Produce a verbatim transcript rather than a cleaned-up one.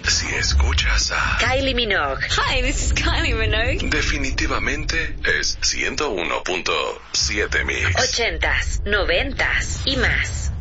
Si escuchas a Kylie Minogue. Hi, this is Kylie Minogue. definitivamente es ciento uno punto siete Mix. Ochentas, noventas y más.